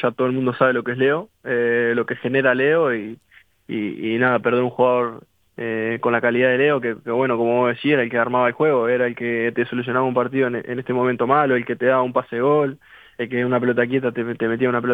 ya todo el mundo sabe lo que es Leo, lo que genera Leo y nada, perder un jugador con la calidad de Leo, que bueno, como vos decís, era el que armaba el juego, era el que te solucionaba un partido en este momento malo, el que te daba un pase de gol, el que una pelota quieta te metía una pelota